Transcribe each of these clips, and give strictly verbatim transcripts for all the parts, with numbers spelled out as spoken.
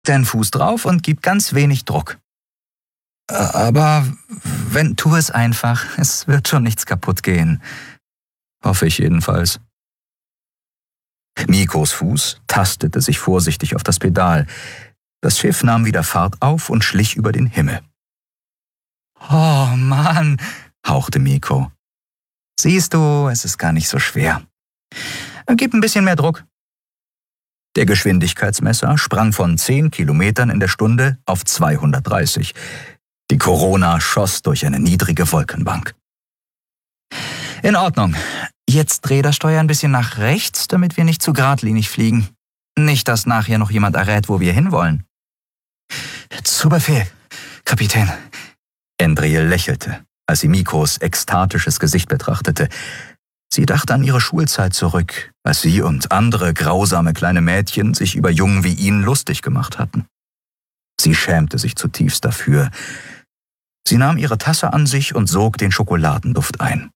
deinen Fuß drauf und gib ganz wenig Druck. Aber wenn, tu es einfach. Es wird schon nichts kaputt gehen. Hoffe ich jedenfalls. Mikos Fuß tastete sich vorsichtig auf das Pedal. Das Schiff nahm wieder Fahrt auf und schlich über den Himmel. »Oh Mann«, hauchte Miko. »Siehst du, es ist gar nicht so schwer. Gib ein bisschen mehr Druck.« Der Geschwindigkeitsmesser sprang von zehn Kilometern in der Stunde auf zweihundertdreißig. Die Corona schoss durch eine niedrige Wolkenbank. »In Ordnung. Jetzt dreh das Steuer ein bisschen nach rechts, damit wir nicht zu geradlinig fliegen. Nicht, dass nachher noch jemand errät, wo wir hinwollen.« »Zu Befehl, Kapitän.« Endril lächelte, als sie Mikos ekstatisches Gesicht betrachtete. Sie dachte an ihre Schulzeit zurück, als sie und andere grausame kleine Mädchen sich über Jungen wie ihn lustig gemacht hatten. Sie schämte sich zutiefst dafür. Sie nahm ihre Tasse an sich und sog den Schokoladenduft ein.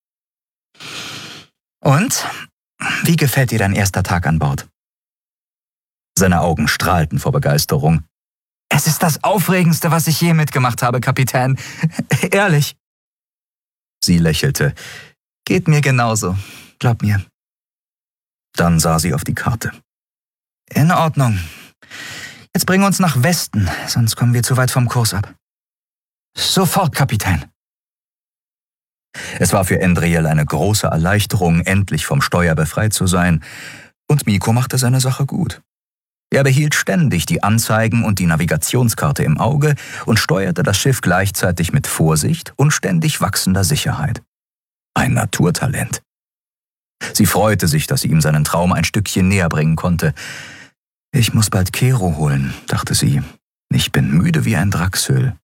»Und? Wie gefällt dir dein erster Tag an Bord?« Seine Augen strahlten vor Begeisterung. »Es ist das Aufregendste, was ich je mitgemacht habe, Kapitän. Ehrlich.« Sie lächelte. »Geht mir genauso. Glaub mir.« Dann sah sie auf die Karte. »In Ordnung. Jetzt bring uns nach Westen, sonst kommen wir zu weit vom Kurs ab.« »Sofort, Kapitän.« Es war für Endril eine große Erleichterung, endlich vom Steuer befreit zu sein, und Miko machte seine Sache gut. Er behielt ständig die Anzeigen und die Navigationskarte im Auge und steuerte das Schiff gleichzeitig mit Vorsicht und ständig wachsender Sicherheit. Ein Naturtalent. Sie freute sich, dass sie ihm seinen Traum ein Stückchen näher bringen konnte. »Ich muss bald Kero holen«, dachte sie. »Ich bin müde wie ein Dachshüll.«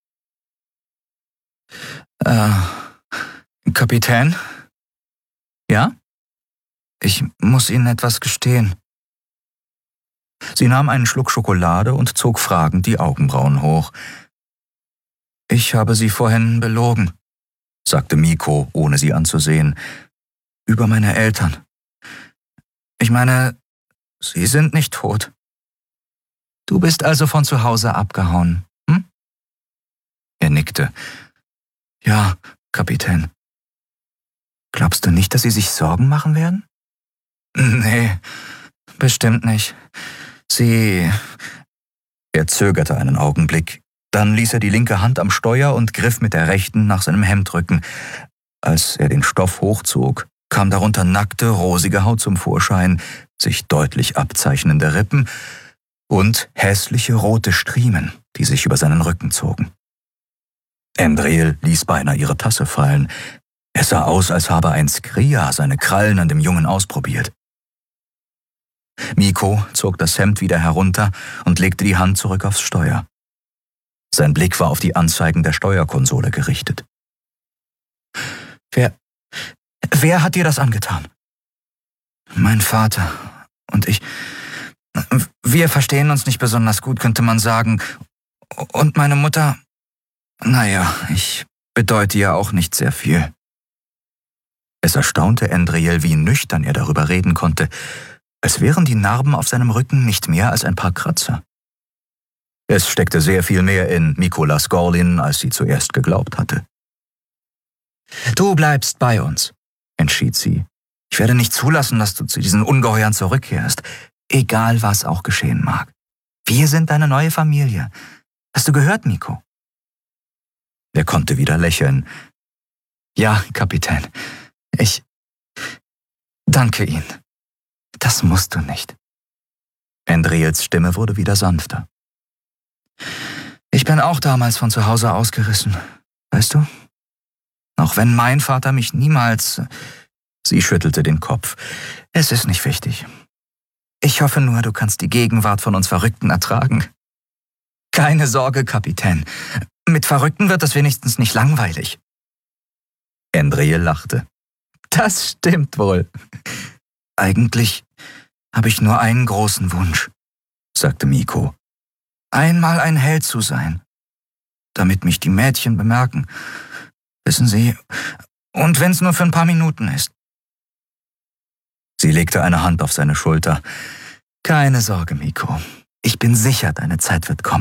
»Äh, Kapitän?« »Ja? Ich muss Ihnen etwas gestehen.« Sie nahm einen Schluck Schokolade und zog fragend die Augenbrauen hoch. »Ich habe Sie vorhin belogen«, sagte Miko, ohne sie anzusehen. »Über meine Eltern. Ich meine, sie sind nicht tot. Du bist also von zu Hause abgehauen, hm?« Er nickte. »Ja, Kapitän.« »Glaubst du nicht, dass sie sich Sorgen machen werden?« »Nee, bestimmt nicht. Sie...« Er zögerte einen Augenblick. Dann ließ er die linke Hand am Steuer und griff mit der rechten nach seinem Hemdrücken. Als er den Stoff hochzog, kam darunter nackte, rosige Haut zum Vorschein, sich deutlich abzeichnende Rippen und hässliche rote Striemen, die sich über seinen Rücken zogen. Endril ließ beinahe ihre Tasse fallen. Es sah aus, als habe ein Skria seine Krallen an dem Jungen ausprobiert. Miko zog das Hemd wieder herunter und legte die Hand zurück aufs Steuer. Sein Blick war auf die Anzeigen der Steuerkonsole gerichtet. »Wer, wer hat dir das angetan?« »Mein Vater und ich. Wir verstehen uns nicht besonders gut, könnte man sagen. Und meine Mutter, naja, ich bedeute ja auch nicht sehr viel.« Es erstaunte Endril, wie nüchtern er darüber reden konnte, als wären die Narben auf seinem Rücken nicht mehr als ein paar Kratzer. Es steckte sehr viel mehr in Mikola Skorlin, als sie zuerst geglaubt hatte. »Du bleibst bei uns«, entschied sie. »Ich werde nicht zulassen, dass du zu diesen Ungeheuern zurückkehrst, egal was auch geschehen mag. Wir sind deine neue Familie. Hast du gehört, Miko?« Er konnte wieder lächeln. »Ja, Kapitän, ich danke Ihnen. Das musst du nicht.« Endrils Stimme wurde wieder sanfter. »Ich bin auch damals von zu Hause ausgerissen, weißt du? Auch wenn mein Vater mich niemals...« Sie schüttelte den Kopf. »Es ist nicht wichtig. Ich hoffe nur, du kannst die Gegenwart von uns Verrückten ertragen. Keine Sorge, Kapitän. Mit Verrückten wird es wenigstens nicht langweilig.« Endril lachte. »Das stimmt wohl. Eigentlich habe ich nur einen großen Wunsch«, sagte Miko. »Einmal ein Held zu sein, damit mich die Mädchen bemerken. Wissen Sie, und wenn es nur für ein paar Minuten ist.« Sie legte eine Hand auf seine Schulter. »Keine Sorge, Miko. Ich bin sicher, deine Zeit wird kommen.